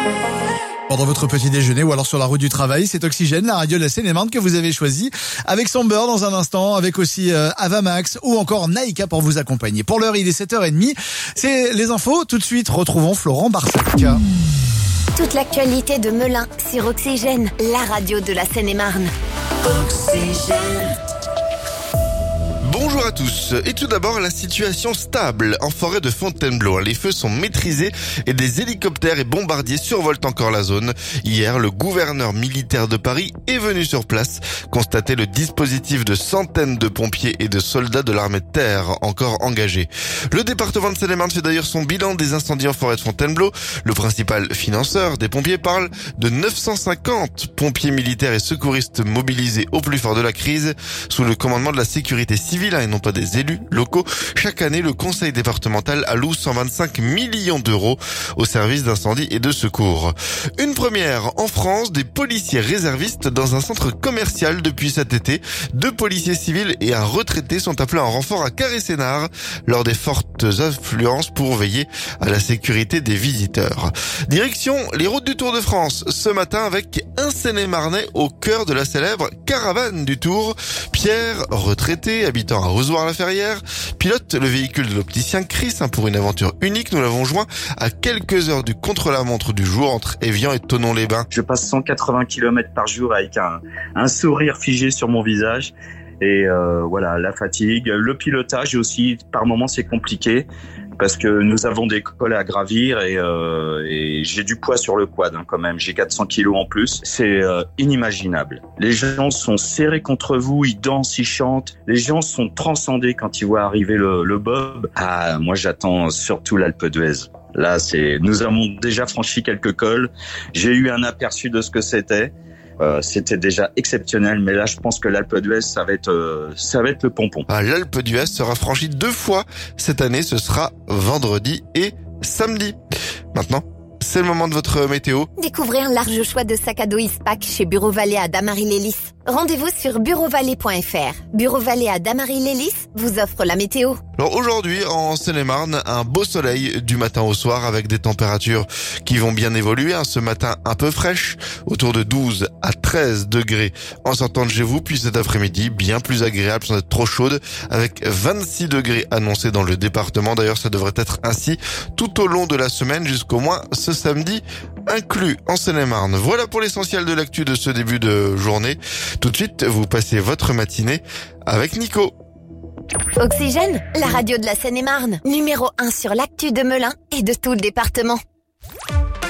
Pendant votre petit déjeuner ou alors sur la route du travail, c'est Oxygène, la radio de la Seine-et-Marne que vous avez choisie, avec son beurre dans un instant, avec aussi Avamax ou encore Naïka pour vous accompagner. Pour l'heure, il est 7h30. C'est les infos. Tout de suite, retrouvons Florent Barsac. Toute l'actualité de Melun sur Oxygène, la radio de la Seine-et-Marne. Oxygène. Bonjour à tous. Et tout d'abord, la situation stable en forêt de Fontainebleau. Les feux sont maîtrisés et des hélicoptères et bombardiers survolent encore la zone. Hier, le gouverneur militaire de Paris est venu sur place constater le dispositif de centaines de pompiers et de soldats de l'armée de terre encore engagés. Le département de Seine-et-Marne fait d'ailleurs son bilan des incendies en forêt de Fontainebleau. Le principal financeur des pompiers parle de 950 pompiers militaires et secouristes mobilisés au plus fort de la crise sous le commandement de la sécurité civile et non pas des élus locaux. Chaque année, le conseil départemental alloue 125 millions d'euros au service d'incendie et de secours. Une première en France, des policiers réservistes dans un centre commercial depuis cet été. 2 policiers civils et un retraité sont appelés en renfort à Carré-Sénart lors des fortes affluences pour veiller à la sécurité des visiteurs. Direction les routes du Tour de France ce matin avec un Seine-et-Marnais au cœur de la célèbre caravane du Tour. Pierre, retraité, habitant à Rozoir-la-Ferrière, pilote le véhicule de l'opticien Chris pour une aventure unique. Nous l'avons joint à quelques heures du contre-la-montre du jour entre Évian et Thonon-les-Bains. Je passe 180 km par jour avec un sourire figé sur mon visage. Et voilà, la fatigue, le pilotage aussi, par moments c'est compliqué parce que nous avons des cols à gravir et j'ai du poids sur le quad quand même, j'ai 400 kilos en plus, c'est inimaginable. Les gens sont serrés contre vous, ils dansent, ils chantent, les gens sont transcendés quand ils voient arriver le bob. Ah, moi j'attends surtout l'Alpe d'Huez. Là, nous avons déjà franchi quelques cols, j'ai eu un aperçu de ce que c'était. C'était déjà exceptionnel, mais là je pense que l'Alpe d'Huez ça va être le pompon. L'Alpe d'Huez sera franchie 2 fois cette année, ce sera vendredi et samedi. Maintenant, c'est le moment de votre météo. Découvrez un large choix de sacs à dos Ispac chez Bureau Vallée à Damary-Lélis. Rendez-vous sur bureauvalet.fr. Bureau Vallée à Damary-Lélis vous offre la météo. Alors aujourd'hui, en Seine-et-Marne, un beau soleil du matin au soir avec des températures qui vont bien évoluer. Ce matin un peu fraîche, autour de 12 à 13 degrés en sortant de chez vous. Puis cet après-midi, bien plus agréable sans être trop chaude, avec 26 degrés annoncés dans le département. D'ailleurs, ça devrait être ainsi tout au long de la semaine jusqu'au moins ce samedi inclus en Seine-et-Marne. Voilà pour l'essentiel de l'actu de ce début de journée. Tout de suite, vous passez votre matinée avec Nico. Oxygène, la radio de la Seine-et-Marne, numéro 1 sur l'actu de Melun et de tout le département.